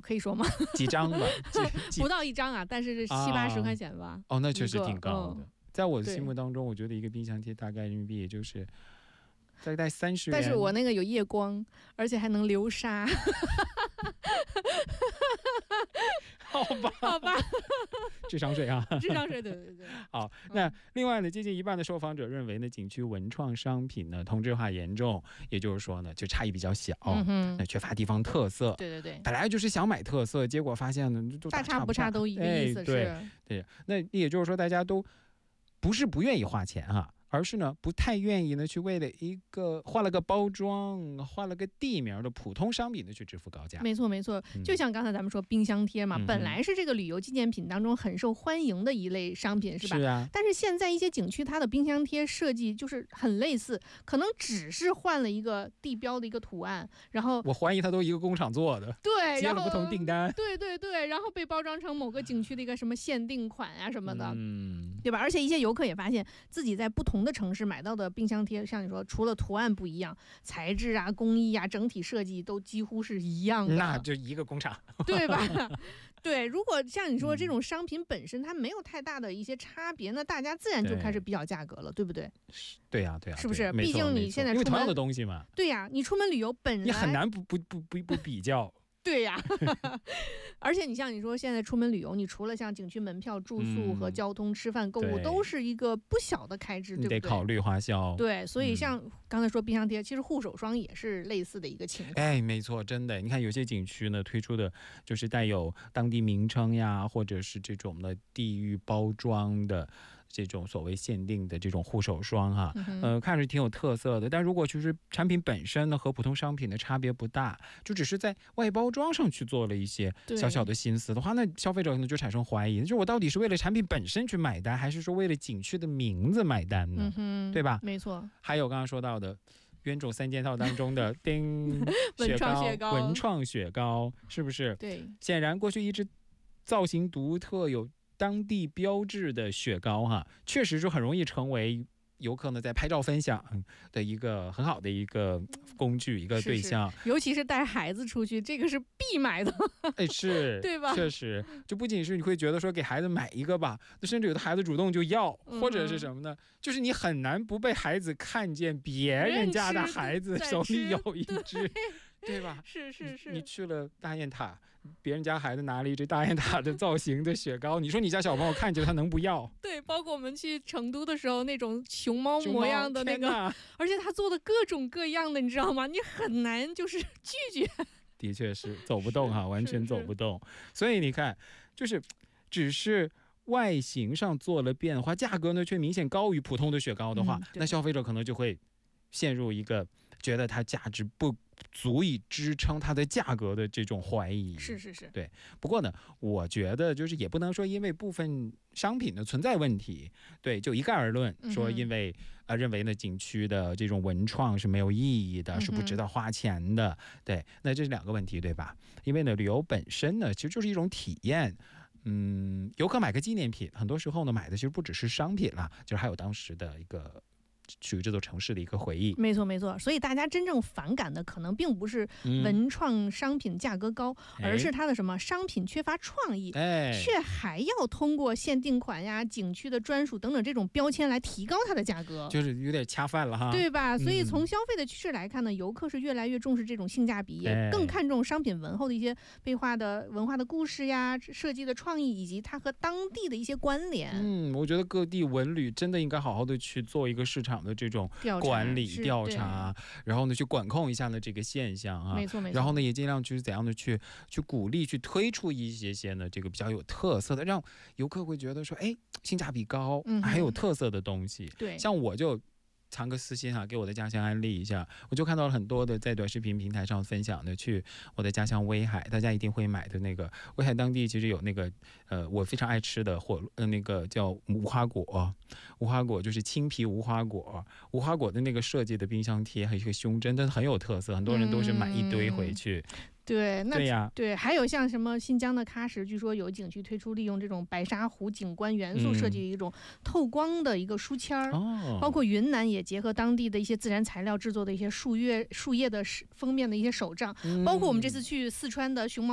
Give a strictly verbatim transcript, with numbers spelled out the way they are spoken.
可以说吗？ 几张吧， 不到一张啊，但是七八十块钱吧。 哦，那确实挺高的。 嗯、 在我的心目当中，我觉得一个冰箱贴大概人民币也就是大概三十元。 但是我那个有夜光，而且还能流沙。 好吧， 好吧， 智商税啊， 智商税，对对对。 好，那另外呢，接近一半的受访者认为呢，景区文创商品呢同质化严重，也就是说呢，就差异比较小，嗯、那缺乏地方特色。 对对对， 本来就是想买特色，结果发现呢，都大差不差都一个意思。 哎、对对，那也就是说，大家都不是不愿意花钱哈、啊。而是呢，不太愿意呢去为了一个换了个包装、换了个地名的普通商品呢去支付高价。 没错没错，就像刚才咱们说冰箱贴嘛，嗯、本来是这个旅游纪念品当中很受欢迎的一类商品，是吧？ 是啊。 但是现在一些景区它的冰箱贴设计就是很类似，可能只是换了一个地标的一个图案，然后我怀疑它都一个工厂做的， 对， 接了不同订单， 对对对，然后被包装成某个景区的一个什么限定款啊什么的， 嗯， 对吧？而且一些游客也发现自己在不同的城市买到的冰箱贴，像你说，除了图案不一样，材质啊、工艺啊、整体设计都几乎是一样的， 那就一个工厂， 对吧？对，如果像你说这种商品本身它没有太大的一些差别，那大家自然就开始比较价格了， 对, 对不对？ 对呀、啊，对呀、啊， 是不是？毕竟你现在出门， 因为同样的东西嘛， 对呀、啊，你出门旅游本来你很难不不不不不比较。 对呀、啊，而且你像你说现在出门旅游，你除了像景区门票、住宿和交通、嗯、吃饭、购物，都是一个不小的开支，对不对？ 你得考虑花销。 对，所以像刚才说冰箱贴，嗯、其实护手霜也是类似的一个情况。 哎，没错，真的，你看有些景区呢推出的就是带有当地名称呀，或者是这种的地域包装的这种所谓限定的这种护手霜哈、嗯，呃，看着挺有特色的。但如果其实产品本身呢和普通商品的差别不大，就只是在外包装上去做了一些小小的心思的话，那消费者可能就产生怀疑，就是我到底是为了产品本身去买单，还是说为了景区的名字买单呢？ 嗯、 对吧？ 没错。 还有刚刚说到的冤种三件套当中的丁文创雪糕， 文创雪糕是不是？ 对， 显然过去一直造型独特、有当地标志的雪糕哈，确实就很容易成为游客呢在拍照分享的一个很好的一个工具，一个对象， 是是尤其是带孩子出去，这个是必买的。 哎，是， 对吧？ 确实，就不仅是你会觉得说给孩子买一个吧，那甚至有的孩子主动就要， 嗯、 或者是什么呢？就是你很难不被孩子看见别人家的孩子手里有一只。对吧？ 是是是， 你去了大雁塔，别人家孩子拿了一只大雁塔的造型的雪糕，你说你家小朋友看见他能不要？ 对，包括我们去成都的时候，那种熊猫模样的那个，而且他做的各种各样的，你知道吗？你很难就是拒绝。 的确是走不动哈，完全走不动。所以你看，就是只是外形上做了变化，价格呢却明显高于普通的雪糕的话，嗯、那消费者可能就会陷入一个觉得它价值不足以支撑它的价格的这种怀疑。 是是是， 对。不过呢，我觉得就是也不能说因为部分商品的存在问题，对，就一概而论说因为、嗯、呃认为呢景区的这种文创是没有意义的，嗯、是不值得花钱的。对，那这是两个问题，对吧？因为呢，旅游本身呢其实就是一种体验。嗯，游客买个纪念品，很多时候呢买的其实不只是商品啦，就是还有当时的一个属于这座城市的一个回忆。 没错没错，所以大家真正反感的可能并不是文创商品价格高、嗯、而是它的什么商品缺乏创意、哎、却还要通过限定款呀、景区的专属等等这种标签来提高它的价格， 就是有点恰饭了哈， 对吧？所以从消费的趋势来看呢、嗯、游客是越来越重视这种性价比，也更看重商品文后的一些背画的文化的故事呀、设计的创意以及它和当地的一些关联。 嗯，我觉得各地文旅真的应该好好的去做一个市场的这种管理调查，然后呢去管控一下呢这个现象啊， 没错没错。 然后呢也尽量去怎样的去去鼓励去推出一些些呢这个比较有特色的，让游客会觉得说，哎，性价比高，嗯、还有特色的东西。 对， 像我就藏个私心哈、啊，给我的家乡安利一下，我就看到了很多的在短视频平台上分享的去我的家乡威海，大家一定会买的那个威海当地其实有那个呃我非常爱吃的火呃那个叫无花果，无花果就是青皮无花果，无花果的那个设计的冰箱贴还有一个胸针，真的很有特色，很多人都是买一堆回去。嗯对，那对呀， 对，还有像什么新疆的喀什，据说有景区推出利用这种白沙湖景观元素设计的一种透光的一个书签儿、嗯，包括云南也结合当地的一些自然材料制作的一些树叶树叶的封面的一些手账、嗯，包括我们这次去四川的熊猫